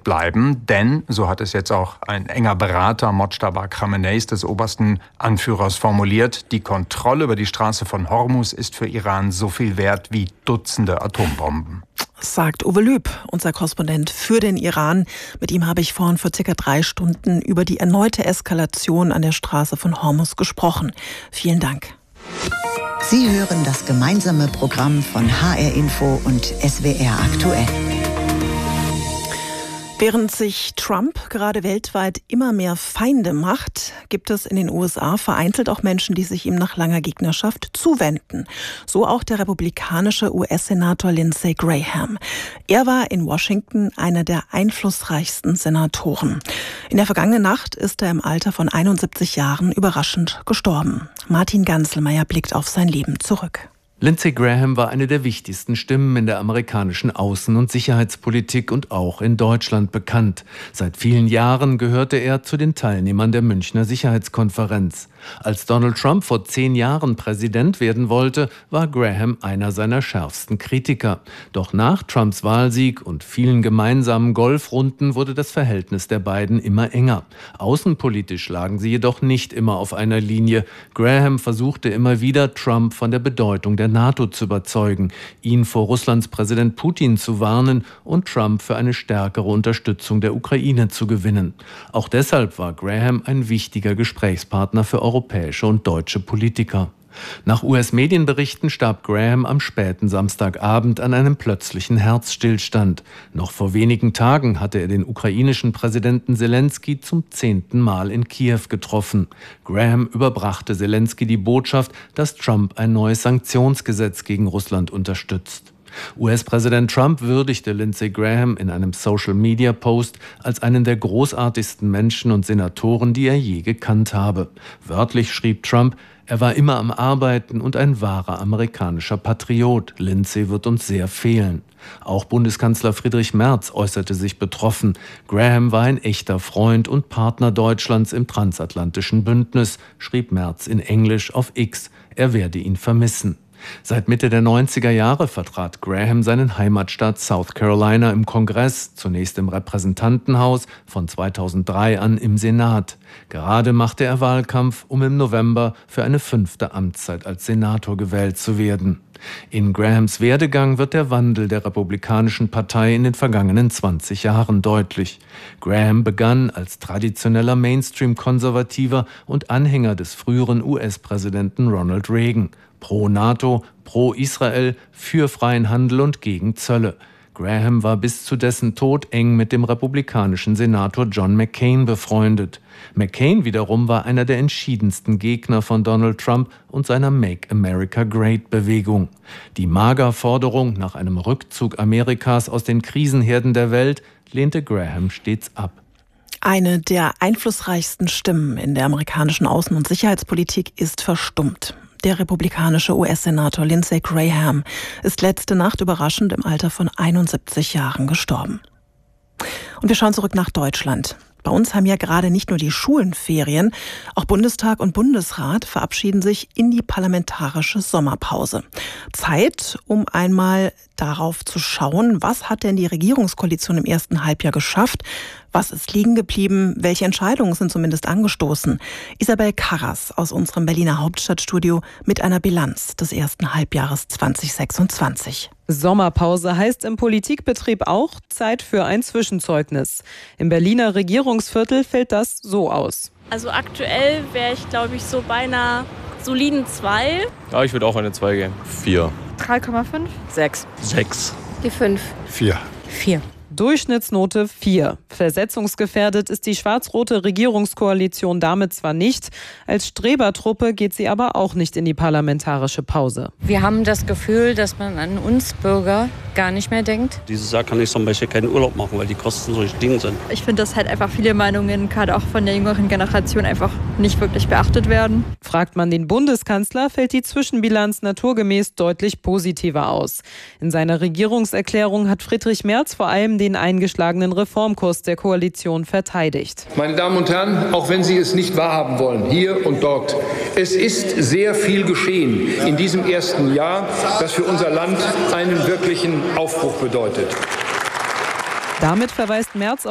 bleiben, denn, so hat es jetzt auch ein enger Berater Mojtaba Khameneis, des obersten Anführers, formuliert, die Kontrolle über die Straße von Hormuz ist für Iran so viel wert wie Dutzende Atombomben. Sagt Uwe Lüb, unser Korrespondent für den Iran. Mit ihm habe ich vorhin vor circa 3 Stunden über die erneute Eskalation an der Straße von Hormuz gesprochen. Vielen Dank. Sie hören das gemeinsame Programm von HR Info und SWR aktuell. Während sich Trump gerade weltweit immer mehr Feinde macht, gibt es in den USA vereinzelt auch Menschen, die sich ihm nach langer Gegnerschaft zuwenden. So auch der republikanische US-Senator Lindsey Graham. Er war in Washington einer der einflussreichsten Senatoren. In der vergangenen Nacht ist er im Alter von 71 Jahren überraschend gestorben. Martin Ganselmeier blickt auf sein Leben zurück. Lindsey Graham war eine der wichtigsten Stimmen in der amerikanischen Außen- und Sicherheitspolitik und auch in Deutschland bekannt. Seit vielen Jahren gehörte er zu den Teilnehmern der Münchner Sicherheitskonferenz. Als Donald Trump vor 10 Jahren Präsident werden wollte, war Graham einer seiner schärfsten Kritiker. Doch nach Trumps Wahlsieg und vielen gemeinsamen Golfrunden wurde das Verhältnis der beiden immer enger. Außenpolitisch lagen sie jedoch nicht immer auf einer Linie. Graham versuchte immer wieder, Trump von der Bedeutung der NATO zu überzeugen, ihn vor Russlands Präsident Putin zu warnen und Trump für eine stärkere Unterstützung der Ukraine zu gewinnen. Auch deshalb war Graham ein wichtiger Gesprächspartner für europäische und deutsche Politiker. Nach US-Medienberichten starb Graham am späten Samstagabend an einem plötzlichen Herzstillstand. Noch vor wenigen Tagen hatte er den ukrainischen Präsidenten Selenskyj zum 10. Mal in Kiew getroffen. Graham überbrachte Selenskyj die Botschaft, dass Trump ein neues Sanktionsgesetz gegen Russland unterstützt. US-Präsident Trump würdigte Lindsey Graham in einem Social-Media-Post als einen der großartigsten Menschen und Senatoren, die er je gekannt habe. Wörtlich schrieb Trump: Er war immer am Arbeiten und ein wahrer amerikanischer Patriot. Lindsey wird uns sehr fehlen. Auch Bundeskanzler Friedrich Merz äußerte sich betroffen. Graham war ein echter Freund und Partner Deutschlands im transatlantischen Bündnis, schrieb Merz in Englisch auf X. Er werde ihn vermissen. Seit Mitte der 90er Jahre vertrat Graham seinen Heimatstaat South Carolina im Kongress, zunächst im Repräsentantenhaus, von 2003 an im Senat. Gerade machte er Wahlkampf, um im November für eine 5. Amtszeit als Senator gewählt zu werden. In Grahams Werdegang wird der Wandel der Republikanischen Partei in den vergangenen 20 Jahren deutlich. Graham begann als traditioneller Mainstream-Konservativer und Anhänger des früheren US-Präsidenten Ronald Reagan. Pro NATO, pro Israel, für freien Handel und gegen Zölle. Graham war bis zu dessen Tod eng mit dem republikanischen Senator John McCain befreundet. McCain wiederum war einer der entschiedensten Gegner von Donald Trump und seiner Make America Great-Bewegung. Die MAGA-Forderung nach einem Rückzug Amerikas aus den Krisenherden der Welt lehnte Graham stets ab. Eine der einflussreichsten Stimmen in der amerikanischen Außen- und Sicherheitspolitik ist verstummt. Der republikanische US-Senator Lindsey Graham ist letzte Nacht überraschend im Alter von 71 Jahren gestorben. Und wir schauen zurück nach Deutschland. Bei uns haben ja gerade nicht nur die Schulen Ferien, auch Bundestag und Bundesrat verabschieden sich in die parlamentarische Sommerpause. Zeit, um einmal darauf zu schauen, was hat denn die Regierungskoalition im ersten Halbjahr geschafft? Was ist liegen geblieben? Welche Entscheidungen sind zumindest angestoßen? Isabel Karras aus unserem Berliner Hauptstadtstudio mit einer Bilanz des ersten Halbjahres 2026. Sommerpause heißt im Politikbetrieb auch Zeit für ein Zwischenzeugnis. Im Berliner Regierungsviertel fällt das so aus. Also aktuell wäre ich, glaube ich, so bei einer soliden 2. Ja, ich würde auch eine 2 geben. 4. 3,5. 6. 6. Die 5. 4. 4. Durchschnittsnote 4. Versetzungsgefährdet ist die schwarz-rote Regierungskoalition damit zwar nicht, als Strebertruppe geht sie aber auch nicht in die parlamentarische Pause. Wir haben das Gefühl, dass man an uns Bürger gar nicht mehr denkt. Dieses Jahr kann ich zum Beispiel keinen Urlaub machen, weil die Kosten so gestiegen sind. Ich finde, dass halt einfach viele Meinungen, gerade auch von der jüngeren Generation, einfach nicht wirklich beachtet werden. Fragt man den Bundeskanzler, fällt die Zwischenbilanz naturgemäß deutlich positiver aus. In seiner Regierungserklärung hat Friedrich Merz vor allem den eingeschlagenen Reformkurs der Koalition verteidigt. Meine Damen und Herren, auch wenn Sie es nicht wahrhaben wollen, hier und dort, es ist sehr viel geschehen in diesem ersten Jahr, das für unser Land einen wirklichen Aufbruch bedeutet. Damit verweist Merz